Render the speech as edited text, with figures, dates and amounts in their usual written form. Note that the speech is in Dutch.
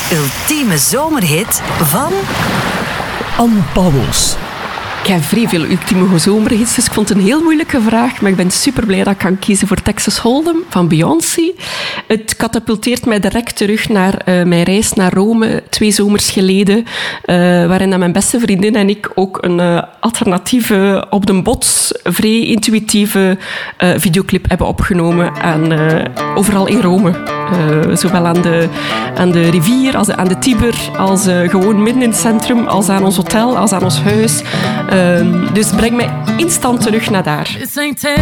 ultieme zomerhit van Anne Pauwels. Ik heb vrij veel ultieme zomerhits, dus ik vond het een heel moeilijke vraag, maar ik ben super blij dat ik kan kiezen voor Texas Hold'em van Beyoncé. Het katapulteert mij direct terug naar mijn reis naar Rome 2 zomers geleden, waarin dat mijn beste vriendin en ik ook een alternatieve, op de bots, vrij intuïtieve videoclip hebben opgenomen overal in Rome. Zowel aan de rivier, als aan de Tiber, als gewoon midden in het centrum, als aan ons hotel, als aan ons huis. Dus breng mij instant terug naar daar.